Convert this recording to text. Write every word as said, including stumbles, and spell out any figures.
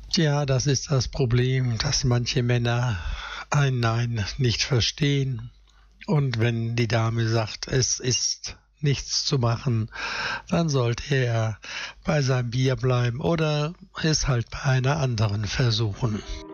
Tja, das ist das Problem, dass manche Männer ein Nein nicht verstehen. Und wenn die Dame sagt, es ist nichts zu machen, dann sollte er bei seinem Bier bleiben oder es halt bei einer anderen versuchen.